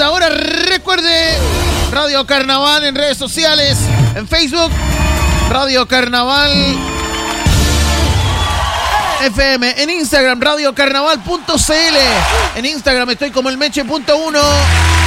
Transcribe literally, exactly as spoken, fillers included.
esta hora. Recuerde, Radio Carnaval en redes sociales, en Facebook, Radio Carnaval F M, en Instagram, radio carnaval punto c l. En Instagram estoy como el meche punto uno.